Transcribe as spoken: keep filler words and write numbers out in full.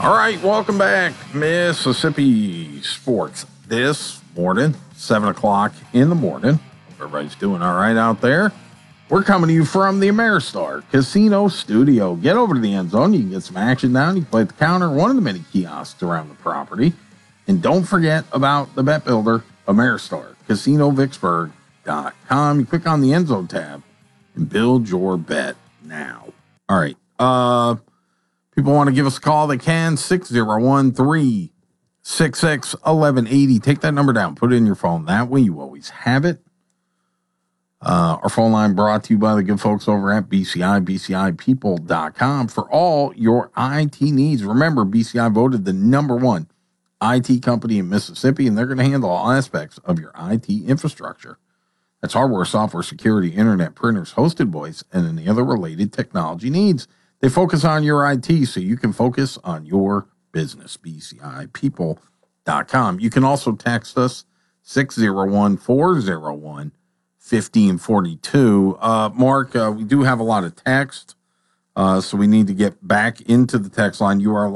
All right, welcome back, Mississippi Sports. This morning, seven o'clock in the morning. Hope everybody's doing all right out there. We're coming to you from the Ameristar Casino Studio. Get over to the end zone. You can get some action down. You can play at the counter, one of the many kiosks around the property. And don't forget about the bet builder, Ameristar Casino Vicksburg dot com. You click on the end zone tab and build your bet now. All right. Uh... People want to give us a call, they can, six oh one, three six six, one one eight oh. Take that number down, put it in your phone. That way you always have it. Uh, our phone line brought to you by the good folks over at B C I, B C I people dot com for all your I T needs. Remember, B C I voted the number one I T company in Mississippi, and they're going to handle all aspects of your I T infrastructure. That's hardware, software, security, internet, printers, hosted voice, and any other related technology needs. They focus on your I T so you can focus on your business. B C I people dot com. You can also text us six oh one, four oh one, one five four two. Uh, Mark, uh, we do have a lot of text, uh, so we need to get back into the text line. You are